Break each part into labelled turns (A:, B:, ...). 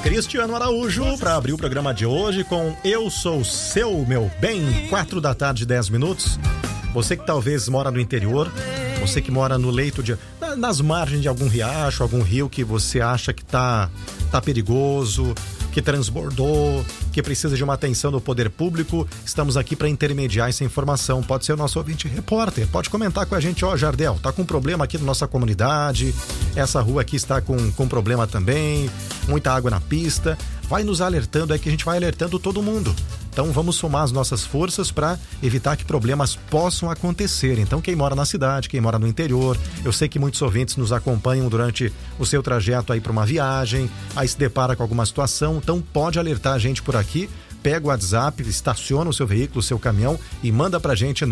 A: Cristiano Araújo para abrir o programa de hoje com Eu Sou Seu, Meu Bem, 4h10. Você que talvez mora no interior, você que mora no leito nas margens de algum riacho, algum rio que você acha que tá perigoso, que transbordou, que precisa de uma atenção do poder público, estamos aqui para intermediar essa informação. Pode ser o nosso ouvinte repórter, pode comentar com a gente, Jardel, tá com problema aqui na nossa comunidade, essa rua aqui está com problema também, muita água na pista, vai nos alertando, que a gente vai alertando todo mundo. Então vamos somar as nossas forças para evitar que problemas possam acontecer. Então quem mora na cidade, quem mora no interior, eu sei que muitos ouvintes nos acompanham durante o seu trajeto aí para uma viagem, aí se depara com alguma situação, então pode alertar a gente por aqui. Pega o WhatsApp, estaciona o seu veículo, o seu caminhão e manda pra gente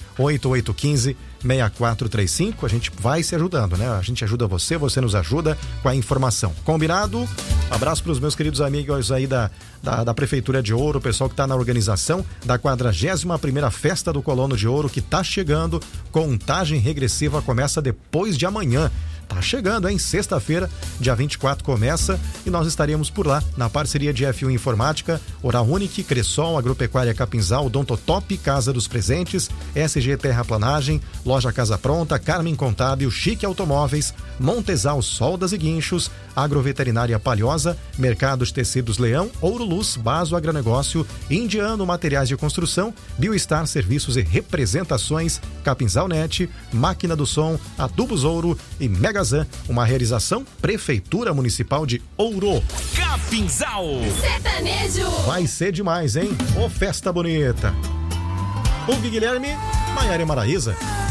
A: 98815-6435. A gente vai se ajudando, né? A gente ajuda você nos ajuda com a informação. Combinado? Abraço pros meus queridos amigos aí da Prefeitura de Ouro, o pessoal que tá na organização da 41ª Festa do Colono de Ouro, que tá chegando. Contagem regressiva começa depois de amanhã. Tá chegando, hein? Sexta-feira, dia 24 começa e nós estaremos por lá na parceria de F1 Informática, Oral Unique, Cressol, Agropecuária Capinzal, Odontotop, Casa dos Presentes, SG Terraplanagem, Loja Casa Pronta, Carmen Contábil, Chique Automóveis, Montesal Soldas e Guinchos, Agroveterinária Palhosa, Mercado de Tecidos Leão, Ouro Luz, Baso Agronegócio, Indiano Materiais de Construção, Biostar Serviços e Representações, Capinzal Net, Máquina do Som, Adubos Ouro e Megazan, uma realização Prefeitura Municipal de Ouro.
B: Capinzal
C: Sertanejo.
A: Vai ser demais, hein? Ô, festa bonita. Hugo Guilherme, Maiara e Maraísa.